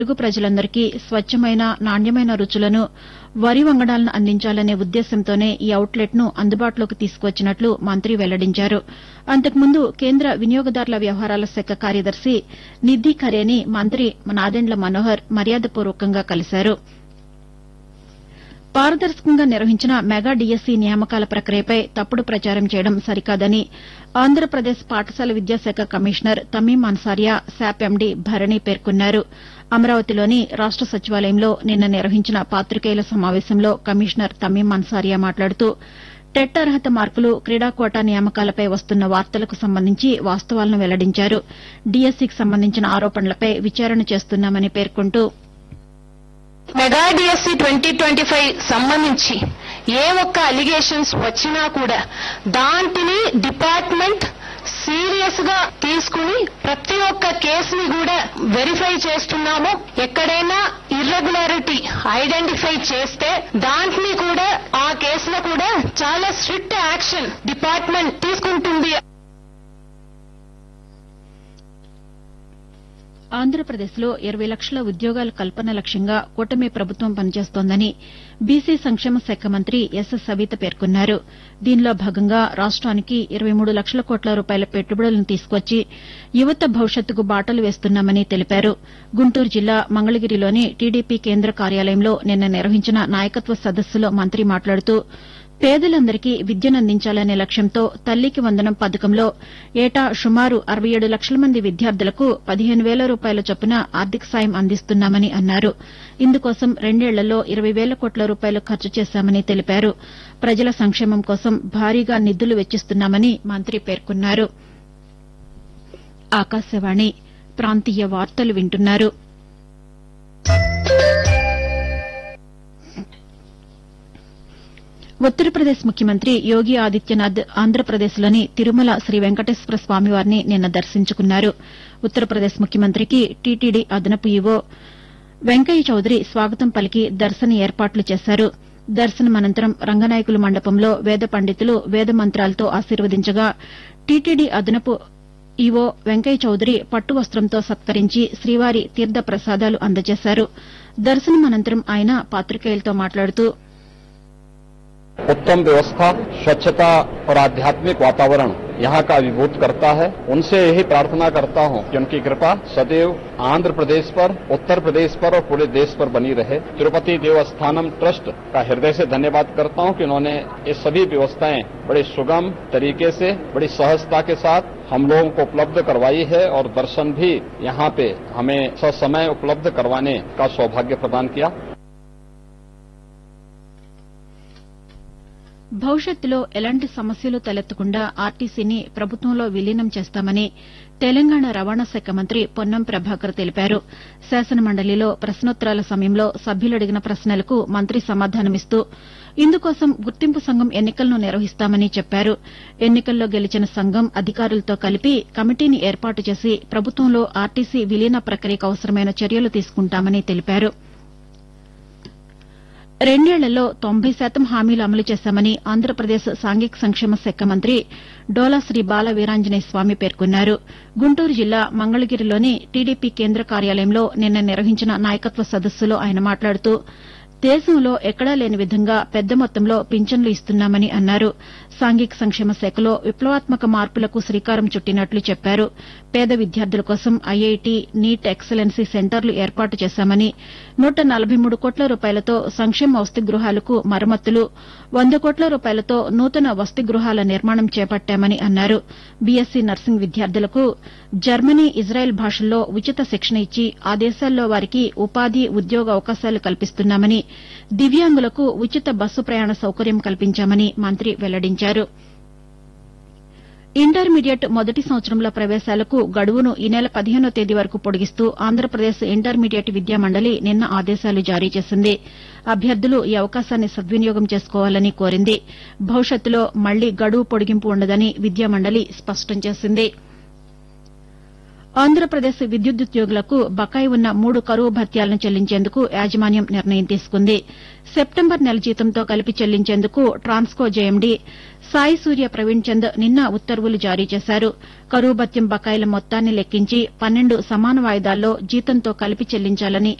తెలుగు ప్రజలందరికీ స్వచ్ఛమైన, నాణ్యమైన రుచులను, వరి వంగడాలను అందించాలనే ఉద్దేశ్యంతోనే ఈ అవుట్లెట్ను అందుబాటులోకి తీసుకువచ్చినట్లు మంత్రి వెల్లడించారు. అంతకుముందు కేంద్ర వినియోగదారుల వ్యవహారాల శాఖ కార్యదర్శి నిధి ఖరేని మంత్రి నాదెండ్ల మనోహర్ మర్యాదపూర్వకంగా కలిశారు. పారదర్శకంగా నిర్వహించిన మెగా డీఎస్సీ నియామకాల ప్రక్రియపై తప్పుడు ప్రచారం చేయడం సరికాదని ఆంధ్రప్రదేశ్ పాఠశాల విద్యాశాఖ commissioner తమీం Ansaria, SAAP MD Bharani పేర్కొన్నారు. అమరావతిలోని రాష్ట సచివాలయంలో నిన్న నిర్వహించిన పాతికేయుల సమావేశంలో కమిషనర్ తమీం అన్సారియా మాట్లాడుతూ టెట్ అర్హత మార్కులు, క్రీడా కోటా నియామకాలపై వస్తున్న వార్తలకు సంబంధించి వాస్తవాలను వెల్లడించారు. డీఎస్సీకి సంబంధించిన ఆరోపణలపై విచారణ చేస్తున్నామని పేర్కొంటూ మెగా డిఎస్సి 2025 సంబంధించి ఏ ఒక్క అలిగేషన్స్ వచ్చినా కూడా దాంటిని డిపార్ట్మెంట్ సీరియస్ గా తీసుకుని ప్రతి ఒక్క కేసుని కూడా వెరిఫై చేస్తున్నాము. ఎక్కడైనా ఇర్రెగ్యులారిటీ ఐడెంటిఫై చేస్తే దాంట్ని కూడా ఆ కేసులో కూడా చాలా స్ట్రిక్ట్ యాక్షన్ డిపార్ట్మెంట్ తీసుకుంటుంది. ఆంధ్రప్రదేశ్లో 20 లక్షల ఉద్యోగాల కల్పన లక్ష్యంగా కూటమి ప్రభుత్వం పనిచేస్తోందని బీసీ సంక్షేమ శాఖ మంత్రి ఎస్ సవిత పేర్కొన్నారు. దీనిలో భాగంగా రాష్ట్రానికి 23 లక్షల కోట్ల రూపాయల పెట్టుబడులను తీసుకొచ్చి యువత భవిష్యత్తుకు బాటలు వేస్తున్నామని తెలిపారు. గుంటూరు జిల్లా మంగళగిరిలోని టీడీపీ కేంద్ర కార్యాలయంలో నిన్న నిర్వహించిన నాయకత్వ సదస్సులో మంత్రి మాట్లాడుతూ పేదలందరికీ విద్యనందించాలనే లక్ష్యంతో తల్లికి వందనం పథకంలో ఏటా సుమారు 67 లక్షల మంది విద్యార్థులకు 15,000 రూపాయల చొప్పున ఆర్థిక సాయం అందిస్తున్నామని అన్నారు. ఇందుకోసం 2 ఏళ్లలో 20,000 కోట్ల రూపాయలు ఖర్చు చేశామని తెలిపారు. ప్రజల సంక్షేమం కోసం భారీగా నిధులు వెచ్చిస్తున్నామని మంత్రి పేర్కొన్నారు. ఆకాశవాణి ప్రాంతీయ వార్తలు వింటున్నారు. ఉత్తరప్రదేశ్ ముఖ్యమంత్రి యోగి ఆదిత్యనాథ్ ఆంధ్రప్రదేశ్లోని తిరుమల శ్రీ వెంకటేశ్వర స్వామివారిని నిన్న దర్శించుకున్నారు. ఉత్తరప్రదేశ్ ముఖ్యమంత్రికి టీటీడీ అదనపు ఈవో వెంకయ్య చౌదరి స్వాగతం పలికి దర్శన ఏర్పాట్లు చేశారు. దర్శనం అనంతరం రంగనాయకుల మండపంలో వేద పండితులు వేద మంత్రాలతో ఆశీర్వదించగా టీటీడీ అదనపు ఈవో వెంకయ్య చౌదరి పట్టు వస్త్రంతో సత్కరించి శ్రీవారి తీర్థ ప్రసాదాలు అందజేశారు. దర్శనం అనంతరం ఆయన పాతికేయులతో మాట్లాడుతూ उत्तम व्यवस्था, स्वच्छता और आध्यात्मिक वातावरण यहाँ का अभिभूत करता है. उनसे यही प्रार्थना करता हूँ कि उनकी कृपा सदैव आंध्र प्रदेश पर, उत्तर प्रदेश पर और पूरे देश पर बनी रहे. तिरुपति देवस्थानम ट्रस्ट का हृदय से धन्यवाद करता हूँ कि उन्होंने ये सभी व्यवस्थाएं बड़े सुगम तरीके से, बड़ी सहजता के साथ हम लोगों को उपलब्ध करवाई है और दर्शन भी यहाँ पे हमें ससमय उपलब्ध करवाने का सौभाग्य प्रदान किया. భవిష్యత్తులో ఎలాంటి సమస్యలు తలెత్తకుండా ఆర్టీసీని ప్రభుత్వంలో విలీనం చేస్తామని తెలంగాణ రవాణా శాఖ మంత్రి పొన్నం ప్రభాకర్ తెలిపారు. శాసనమండలిలో ప్రశ్నోత్తరాల సమయంలో సభ్యులు అడిగిన ప్రశ్నలకు మంత్రి సమాధానమిస్తూ ఇందుకోసం గుర్తింపు సంఘం ఎన్నికలను నిర్వహిస్తామని చెప్పారు. ఎన్నికల్లో గెలిచిన సంఘం అధికారులతో కలిపి కమిటీని ఏర్పాటు చేసి ప్రభుత్వంలో ఆర్టీసీ విలీన ప్రక్రియకు అవసరమైన చర్యలు తీసుకుంటామని తెలిపారు. 2 ఏళ్లలో 90% హామీలు అమలు చేశామని ఆంధ్రప్రదేశ్ సాంఘిక సంక్షేమ శాఖ మంత్రి డోలా శ్రీ బాల వీరాంజనేయ స్వామి పేర్కొన్నారు. గుంటూరు జిల్లా మంగళగిరిలోని టీడీపీ కేంద్ర కార్యాలయంలో నిన్న నిర్వహించిన నాయకత్వ సదస్సులో ఆయన మాట్లాడుతూ దేశంలో ఎక్కడా లేని విధంగా పెద్ద మొత్తంలో పింఛన్లు ఇస్తున్నామని అన్నారు. సాంఘిక సంక్షేమ శాఖలో విప్లవాత్మక మార్పులకు శ్రీకారం చుట్టినట్లు చెప్పారు. పేద విద్యార్థుల కోసం ఐఐటీ, నీట్ ఎక్సలెన్సీ సెంటర్లు ఏర్పాటు చేశామని 143 కోట్ల రూపాయలతో సంక్షేమ వసతి గృహాలకు మరమ్మతులు, 100 కోట్ల రూపాయలతో నూతన వసతి గృహాల నిర్మాణం చేపట్టామని అన్నారు. బీఎస్సీ నర్సింగ్ విద్యార్థులకు జర్మనీ, ఇజ్రాయెల్ భాషల్లో ఉచిత శిక్షణ ఇచ్చి ఆ దేశాల్లో వారికి ఉపాధి, ఉద్యోగ అవకాశాలు కల్పిస్తున్నామని, దివ్యాంగులకు ఉచిత బస్సు ప్రయాణ సౌకర్యం కల్పించామని మంత్రి వెల్లడించారు. ఇంటర్మీడియట్ మొదటి సంవత్సరంలో ప్రవేశాలకు గడువును ఈ నెల 15వ తేదీ వరకు పొడిగిస్తూ ఆంధ్రప్రదేశ్ ఇంటర్మీడియట్ విద్యా మండలి నిన్న ఆదేశాలు జారీ చేసింది. అభ్యర్థులు ఈ అవకాశాన్ని సద్వినియోగం చేసుకోవాలని కోరింది. భవిష్యత్తులో మళ్లీ గడువు పొడిగింపు ఉండదని విద్యా మండలి స్పష్టం చేసింది. ఆంధ్రప్రదేశ్ విద్యుదుద్యోగులకు బకాయి ఉన్న 3 కరువు భత్యాలను చెల్లించేందుకు యాజమాన్యం నిర్ణయం తీసుకుంది. సెప్టెంబర్ నెల జీతంతో కలిపి చెల్లించేందుకు ట్రాన్స్కో జేఎండీ సాయి సూర్య ప్రవీణ్ చంద్ నిన్న ఉత్తర్వులు జారీ చేశారు. కరువు భత్యం బకాయిల మొత్తాన్ని లెక్కించి 12 సమాన వాయిదాల్లో జీతంతో కలిపి చెల్లించాలని